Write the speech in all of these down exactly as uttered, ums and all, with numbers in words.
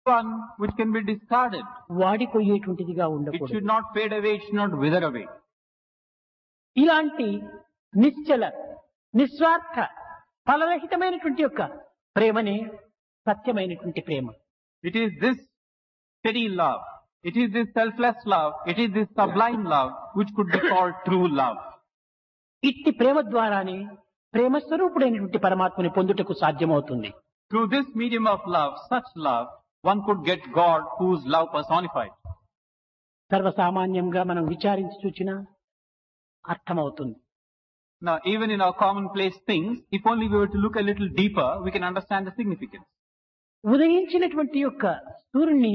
one which can be discarded. వాడిపోయేటువంటిదిగా It ఉండకూడదు. should not fade away, it should not wither away. ఇలాంటి నిశ్చల నిస్వార్థ ఫలరహితమైనటువంటి యొక్క ప్రేమనే సత్యమైనటువంటి ప్రేమ. It is this steady love, it is this selfless love, it is this sublime love which could be called true love. ఇట్టి ప్రేమ ద్వారానే ప్రేమ స్వరూపుడైనటువంటి పరమాత్మని పొందుటకు సాధ్యమవుతుంది. Through this medium of love, such love, one could get God who is love personified. సర్వసామాన్యంగా మనం విచారించి చూచినా అర్థమవుతుంది. Now, even in our commonplace things, if only we were to look a little deeper, we can understand the significance. ఉదయించినటువంటి యొక్క సూర్యుని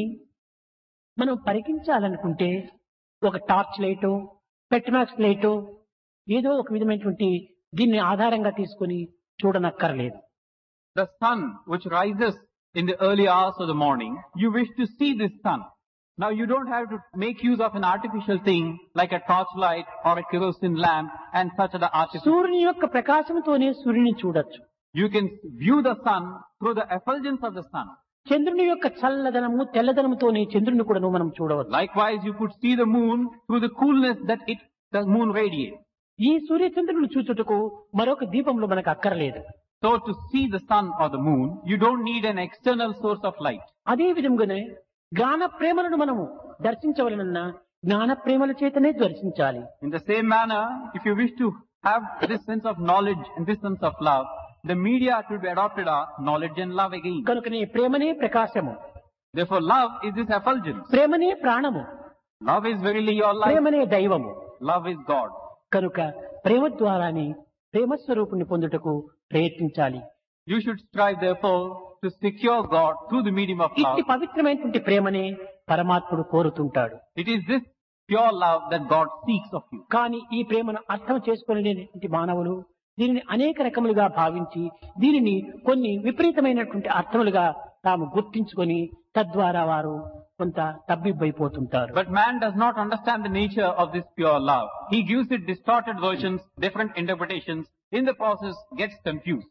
మనం పరికించాలనుకుంటే ఒక torch లైటో Petromax లైటో ఏదో ఒక విధమైనటువంటి దీన్ని ఆధారంగా తీసుకొని చూడనక్కర్లేదు. The sun which rises in the early hours of the morning, you wish to see this sun. Now you don't have to make use of an artificial thing like a torchlight or a kerosene lamp and such other artificial. సూర్యుని యొక్క ప్రకాశంతోనే సూర్యుని చూడొచ్చు. You can view the sun through the effulgence of the sun. చంద్రుని యొక్క చల్లదనము తెల్లదనముతోనే చంద్రుని కూడా మనం చూడవచ్చు. Likewise, you could see the moon through the coolness that it, the moon radiates. ఈ సూర్య చంద్రుని చూచుటకు మరొక దీపంలో మనకు అక్కర్లేదు. So to see the sun or the moon, you don't need an external source of light. అదే విధంగానే జ్ఞాన ప్రేమలను మనము దర్శించవలనన్నా జ్ఞాన ప్రేమల చేతనే దర్శించాలి. In the same manner, if you wish to have this sense of knowledge and this sense of love, the media to be adopted are knowledge and love again. కనుకనే ప్రేమనే ప్రకాశము, Therefore, love is this effulgence. ప్రేమనే ప్రాణము, Love is verily your life. ప్రేమనే దైవము. Love is God. కనుక ప్రేమ ద్వారానే ప్రేమ స్వరూపుని పొందుటకు ప్రయత్నించాలి. You should strive, therefore, to secure God through the medium of love. ఇట్టి పవిత్రమైనటువంటి ప్రేమనే పరమాత్ముడు కోరుతుంటాడు. It is this pure love that God seeks of you. కానీ ఈ ప్రేమను అర్థం చేసుకోలేనటువంటి మానవులు దీనిని అనేక రకములుగా భావించి దీనిని కొన్ని విపరీతమైనటువంటి అర్థములుగా తాము గుర్తించుకొని తద్వారా వారు కొంత తబ్బిబ్బైపోతుంటారు. But man does not understand the nature of this pure love. He gives it distorted versions, different interpretations. In the process, gets confused.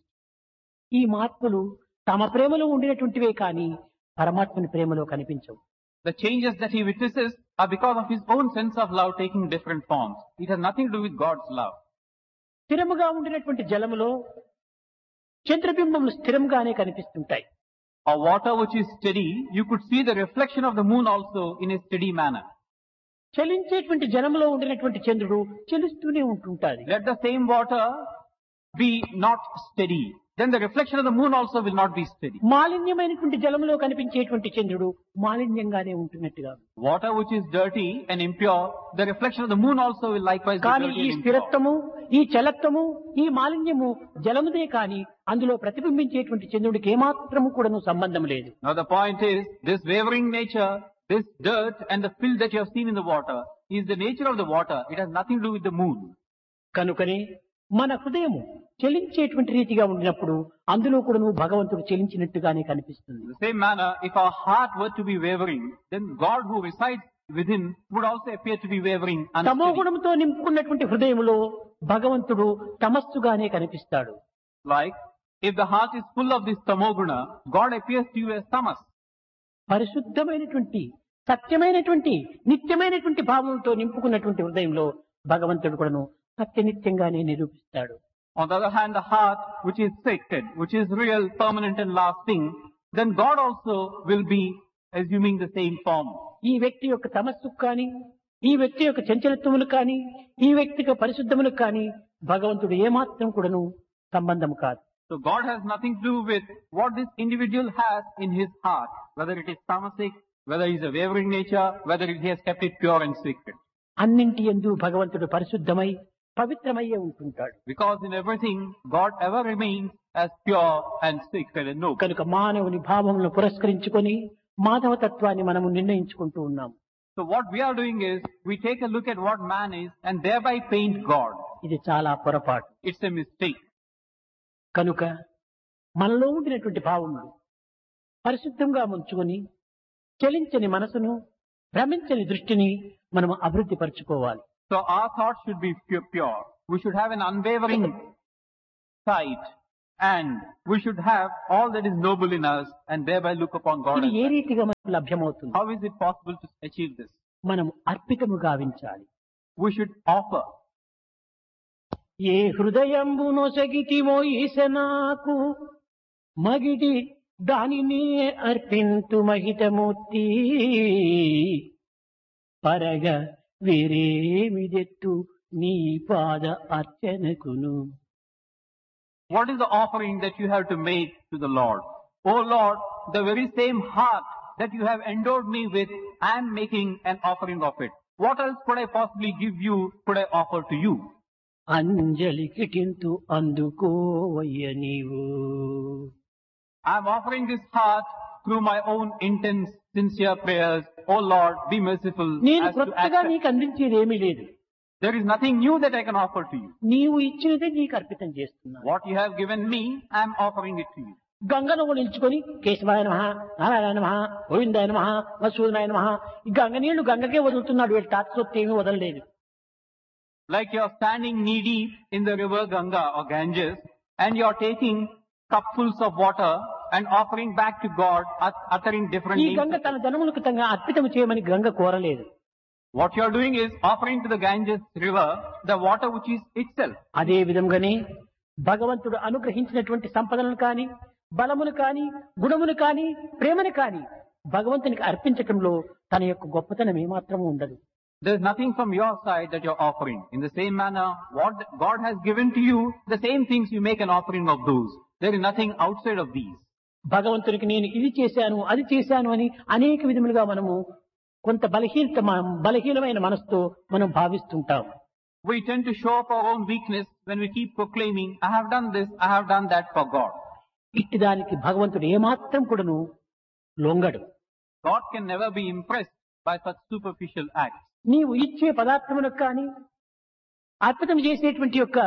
ఈ మహాత్ములు తమ ప్రేమలో ఉండినటువంటివే కానీ పరమాత్మని ప్రేమలో కనిపించవు. The changes that he witnesses are because of his own sense of love taking different forms. It has nothing to do with God's love. స్థిరముగా ఉండినటువంటి జలములో చంద్రబింబములు స్థిరంగానే కనిపిస్తుంటాయి. Or water which is steady, you could see the reflection of the moon also in a steady manner. చలించేటువంటి జలములో ఉండినటువంటి చంద్రుడు చలిస్తూనే ఉంటుంటాది. Let the same water be not steady. Then the reflection of the moon also will not be steady. మాలిన్యమైనటువంటి జలములో కనిపించేటువంటి చంద్రుడు మాలిన్యంగానే ఉంటున్నట్టుగా. Water which is dirty and impure, the reflection of the moon also will likewise be కానీ dirty ఈ and impure. స్థిరత్వము ఈ చలత్వము ఈ మాలిన్యము జలముదే కానీ అందులో ప్రతిబింబించేటువంటి చంద్రుడికి ఏమాత్రము కూడాను సంబంధం లేదు. Now the point is, this wavering nature, this dirt and the filth that you have seen in the water is the nature of the water. It has nothing to do with the moon. కనుకనే మన హృదయము చెలించేటువంటి రీతిగా ఉండినప్పుడు అందులో కూడాను భగవంతుడు చెలించినట్టుగానే కనిపిస్తుంది. In the same manner, if our heart were to be wavering, then God who resides within would also appear to be wavering తమో unsteady. గుణంతో నింపుకున్నటువంటి హృదయములో భగవంతుడు తమస్సుగానే కనిపిస్తాడు. Like, if the heart is full of this tamoguna, God appears to you as tamas. పరిశుద్ధమైనటువంటి సత్యమైనటువంటి నిత్యమైనటువంటి భావంతో నింపుకున్నటువంటి హృదయంలో భగవంతుడు కూడాను సత్యనిత్యంగానే నిరూపిస్తాడు. On the other hand, the heart which is sacred, which is real, permanent and lasting, then God also will be assuming the same form. ఈ వ్యక్తి యొక్క తమస్సుకు కానీ ఈ వ్యక్తి యొక్క చంచలత్వములకు కానీ ఈ వ్యక్తి యొక్క పరిశుద్ధములకు కానీ భగవంతుడు ఏమాత్రం కూడాను సంబంధం కాదు. So God has nothing to do with what this individual has in his heart, whether it is tamasic, whether he is a wavering nature, whether he has kept it pure and sacred. అన్నింటి యందు భగవంతుడు పరిశుద్ధమై పవిత్రమయ్యే ఉంటుంటాడు. Because in everything, God ever remains as pure and sacred and noble. కనుక మానవుని భావములను పురస్కరించుకొని మాధవతత్వాన్ని మనము నిర్ణయించుకుంటూ ఉన్నాం. So what we are doing is, we take a look at what man is and thereby paint God. ఇది చాలా పొరపాటు. It's a mistake. కనుక మనలో ఉండినటువంటి భావములు పరిశుద్ధంగా ఉంచుకొని చలించని మనసును భ్రమించని దృష్టిని మనం అభివృద్ధి పరచుకోవాలి. So our thoughts should be pu- pure. We should have an unwavering sight And we should have all that is noble in us and thereby look upon God ఇది as ఏ that. రీతిగా మనకు లభ్యమవుతుంది? How is it possible to achieve this? మనం అర్పితము గావించాలి. We should offer. ఏ హృదయంబు నొసగితిమో ఈశనాకు మగిడి దానిని అర్పింతు మహితమూర్తి పరగ వేరేమిదెత్తు నీ పాద అర్చనకును. What is the offering that you have to make to the Lord? Oh Lord, the very same heart that you have endowed me with, I am making an offering of it. What else could I possibly give you, could I offer to you? అంజలి కిటింతు అందుకోవయ్య నీవు. I am offering this heart through my own intense, sincere prayers. Oh Lord, be merciful నేను as to కొత్తగా accept. నీకు అందించేది ఏమీ లేదు. There is nothing new that I can offer to you. నీవు ఇచ్చినదే నీకు అర్పితం చేస్తున్నాను. What you have given me, I am offering it to you. గంగను కూడా నిలుచుకొని కేశవాయ నమః, నారాయణ నమః, గోవిందాయ నమః, మసూదనాయ నమః, ఈ గంగ నీళ్లు గంగకే వదులుతున్నాడు, వీళ్ళు తాత్సొత్తు ఏమీ వదలలేదు. Like you are standing knee deep in the river Ganga or Ganges and you are taking cupfuls of water and offering back to God, ut- uttering different ఈ names. గంగ తన ధనములకు తన అర్పితం చేయమని గంగ కోరలేదు. What you are doing is offering to the Ganges river the water which is itself. అదే విధంగానే భగవంతుడు అనుగ్రహించినటువంటి సంపదలను కాని, బలమును కాని, గుణమును కాని, ప్రేమను కాని భగవంతునికి అర్పించటంలో తన యొక్క గొప్పతనం ఏమాత్రము ఉండదు. There is nothing from your side that you are offering. In the same manner, what God has given to you, the same things you make an offering of those. There is nothing outside of these. భగవంతునికి నేను ఇది చేశాను, అది చేశాను అని అనేక విధములుగా మనము కొంత బలహీనత బలహీనమైన మనసుతో మనం భావిస్తుంటాం. We tend to show up our own weakness when we keep proclaiming, I have done this, I have done that for God. ఇట్టి దానికి భగవంతుడు ఏమాత్రం కూడాను లొంగడు. God can never be impressed by such superficial acts. నీవు ఇచ్చే పదార్థములకు కానీ అర్పితం చేసేటువంటి యొక్క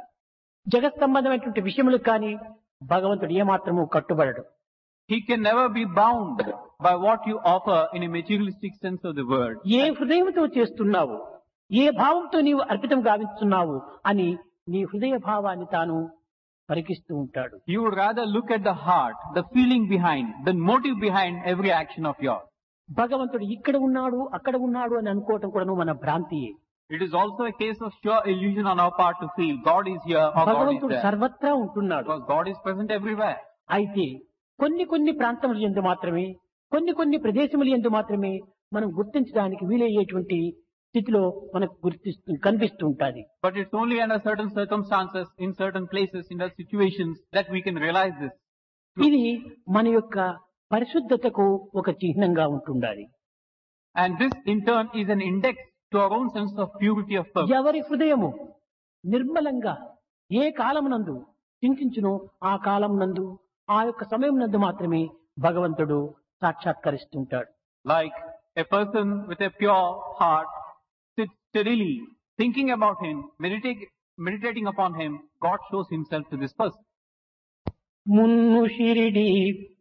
జగత్ సంబంధమైనటువంటి విషయములకు కానీ భగవంతుడు ఏమాత్రము కట్టుబడడు. He can never be bound by what you offer in a materialistic sense of the word. ఏ హృదయంతో చేస్తున్నావు, ఏ భావంతో నీవు అర్పితం గావిస్తున్నావు అని నీ హృదయ భావాన్ని తాను పరికిస్తూ ఉంటాడు. You would rather look at the heart, the feeling behind, the motive behind every action of yours. భగవంతుడు ఇక్కడ ఉన్నాడు, అక్కడ ఉన్నాడు అని అనుకోవటం కూడా మన భ్రాంతియే. It is also a case of sure illusion on our part to feel God is here or God is భగవంతుడు there. సర్వత్రా ఉంటున్నాడు. Because God is present everywhere. అయితే కొన్ని కొన్ని ప్రాంతముల యందు మాత్రమే, కొన్ని కొన్ని ప్రదేశముల యందు మాత్రమే మనం గుర్తించడానికి వీలయ్యేటువంటి స్థితిలో మనకు గుర్తిస్తూ కనిపిస్తూ ఉంటుంది. But it's only under certain circumstances, in certain places, in certain situations that we can realize this. ఇది మన యొక్క పరిశుద్ధతకు ఒక చిహ్నంగా ఉంటుండాలి. And this in turn is an index to our own sense of purity of purpose. ఎవరి హృదయము నిర్మలంగా ఏ కాలమునందు చింతించునో ఆ కాలమునందు ఆ యొక్క సమయం నందు మాత్రమే భగవంతుడు సాక్షాత్కరిస్తుంటాడు. Like a person with a pure heart sits steadily thinking about him, meditating, meditating upon him, God shows himself to this person. Munnu Shirdi